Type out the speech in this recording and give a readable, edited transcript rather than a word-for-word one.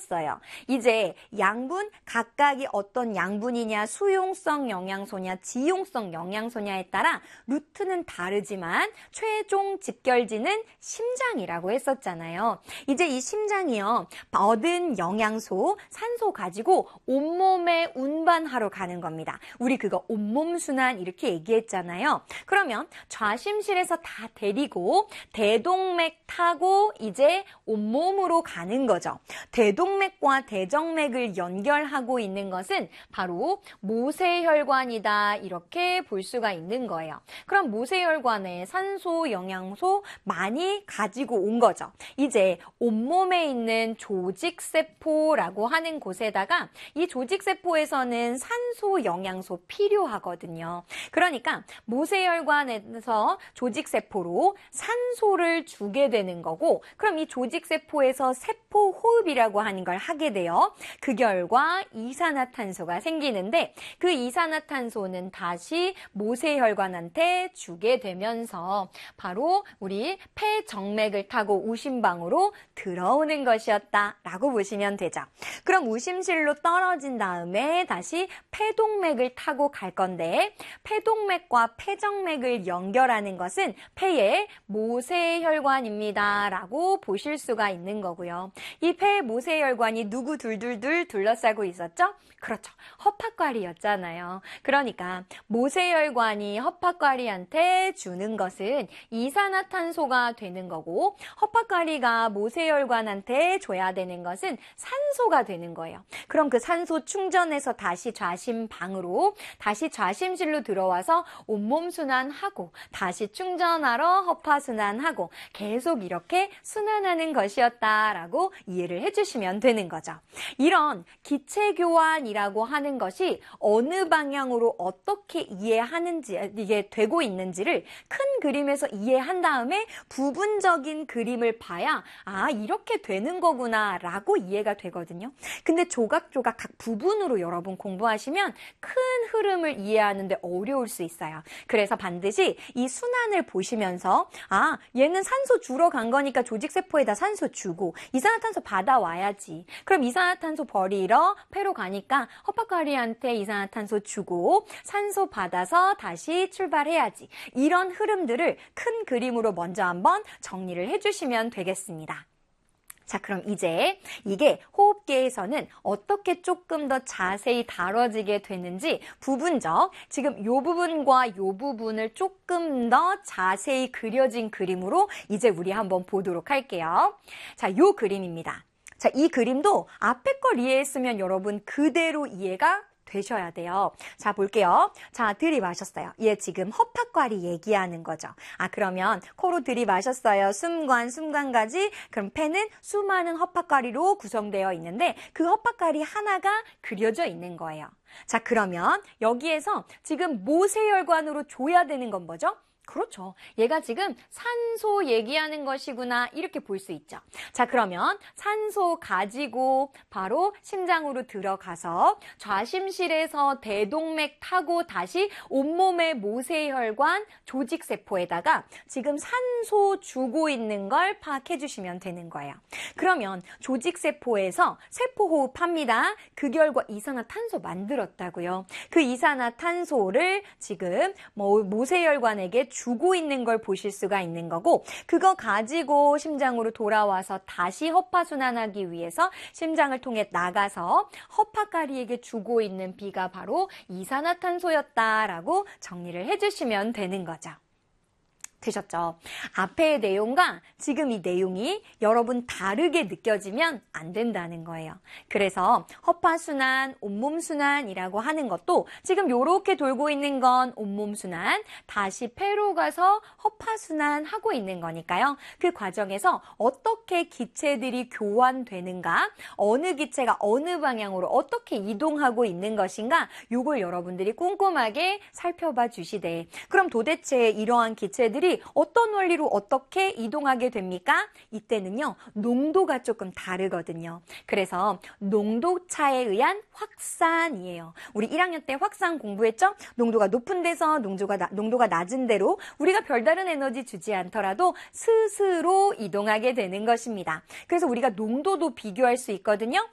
했어요. 이제 양분 각각이 어떤 양분이냐, 수용성 영양소냐, 지용성 영양소냐에 따라 루트는 다르지만 최종 집결지는 심장이라고 했었잖아요. 이제 이 심장이요, 얻은 영양소, 산소 가지고 온몸에 운반하러 가는 겁니다. 우리 그거 온몸순환 이렇게 얘기했잖아요. 그러면 좌심실에서 다 데리고 대동맥 타고 이제 온몸으로 가는 거죠. 대동맥과 대정맥을 연결하고 있는 것은 바로 모세혈관이다, 이렇게 볼 수가 있는 거예요. 그럼 모세혈관에 산소, 영양소 많이 가지고 온 거죠. 이제 온몸에 있는 조직세포라고 하는 곳에다가 이 조직세포에서는 산소, 영양소 필요하거든요. 그러니까 모세혈관에서 조직세포로 산소를 주게 되는 거고, 그럼 이 조직세포에서 세포호흡이라고 하는 걸 하게 돼요. 그 결과 이산화탄소가 생기는데 그 이산화탄소는 다시 모세혈관한테 주게 되면서 바로 우리 폐정맥을 타고 우심방으로 들어오는 것이었다라고 보시면 되죠. 그럼 우심실로 떨어진 다음에 다시 폐동맥을 타고 갈 건데, 폐동맥과 폐정맥을 연결하는 것은 폐의 모세혈관입니다 라고 보실 수가 있는 거고요. 이 폐 모세혈관이 누구 둘둘둘 둘러싸고 있었죠? 그렇죠. 허파과리였잖아요. 그러니까 모세혈관이 허파과리한테 주는 것은 이산화탄소가 되는 거고, 허파과리가 모세혈관한테 줘야 되는 것은 산소가 되는 거예요. 그럼 그 산소 충전해서 다시 좌심방으로, 다시 좌심실로 들어와서 온몸 순환하고 다시 충전하러 허파 순환하고 계속 이렇게 순환하는 것이었다라고 이해를 해주시면 되는 거죠. 이런 기체 교환이라고 하는 것이 어느 방향으로 어떻게 이해하는지, 이게 되고 있는지를 큰 그림에서 이해한 다음에 부분적인 그림을 봐야 이렇게 되는 거구나 라고 이해가 되거든요. 근데 조각조각 각 부분으로 여러분 공부하시면 큰 흐름을 이해하는데 어려울 수 있어요. 그래서 반드시 이 순환을 보시면서 얘는 산소 주러 간 거니까 조직세포에다 산소 주고 이산화탄소 받아와야지. 그럼 이산화탄소 버리러 폐로 가니까 허파과리한테 이산화탄소 주고 산소 받아서 다시 출발해야지. 이런 흐름들을 큰 그림으로 먼저 한번 정리를 해주시면 되겠습니다. 자, 그럼 이제 이게 호흡계에서는 어떻게 조금 더 자세히 다뤄지게 되는지 부분적, 지금 요 부분과 요 부분을 조금 더 자세히 그려진 그림으로 이제 우리 한번 보도록 할게요. 자, 요 그림입니다. 자, 이 그림도 앞에 걸 이해했으면 여러분 그대로 이해가 되셔야 돼요. 자, 볼게요. 자, 들이마셨어요. 얘 지금 허파과리 얘기하는 거죠. 그러면 코로 들이마셨어요. 숨관가지. 그럼 폐는 수많은 허파과리로 구성되어 있는데 그 허파과리 하나가 그려져 있는 거예요. 자, 그러면 여기에서 지금 모세혈관으로 줘야 되는 건 뭐죠? 그렇죠. 얘가 지금 산소 얘기하는 것이구나, 이렇게 볼 수 있죠. 자, 그러면 산소 가지고 바로 심장으로 들어가서 좌심실에서 대동맥 타고 다시 온몸의 모세혈관 조직세포에다가 지금 산소 주고 있는 걸 파악해 주시면 되는 거예요. 그러면 조직세포에서 세포호흡합니다. 그 결과 이산화탄소 만들었다고요. 그 이산화탄소를 지금 모세혈관에게 주고 있는 걸 보실 수가 있는 거고, 그거 가지고 심장으로 돌아와서 다시 허파순환하기 위해서 심장을 통해 나가서 허파과리에게 주고 있는 비가 바로 이산화탄소였다라고 정리를 해주시면 되는 거죠. 되셨죠? 앞의 내용과 지금 이 내용이 여러분 다르게 느껴지면 안 된다는 거예요. 그래서 허파순환, 온몸순환이라고 하는 것도 지금 요렇게 돌고 있는 건 온몸순환, 다시 폐로 가서 허파순환하고 있는 거니까요. 그 과정에서 어떻게 기체들이 교환되는가, 어느 기체가 어느 방향으로 어떻게 이동하고 있는 것인가, 요걸 여러분들이 꼼꼼하게 살펴봐 주시되, 그럼 도대체 이러한 기체들이 어떤 원리로 어떻게 이동하게 됩니까? 이때는요, 농도가 조금 다르거든요. 그래서 농도차에 의한 확산이에요. 우리 1학년 때 확산 공부했죠? 농도가 높은 데서 농도가 낮은 데로 우리가 별다른 에너지 주지 않더라도 스스로 이동하게 되는 것입니다. 그래서 우리가 농도도 비교할 수 있거든요.